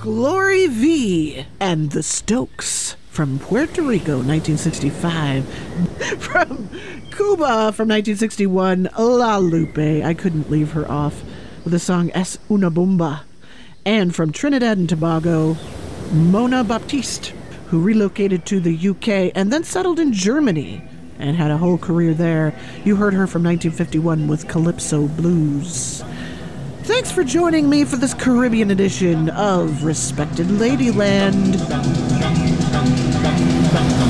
Glory V and the Stokes from Puerto Rico, 1965. From Cuba, from 1961, La Lupe. I couldn't leave her off with the song Es Una Bomba. And from Trinidad and Tobago, Mona Baptiste, who relocated to the UK and then settled in Germany and had a whole career there. You heard her from 1951 with Calypso Blues. Thanks for joining me for this Caribbean edition of Respected Ladyland.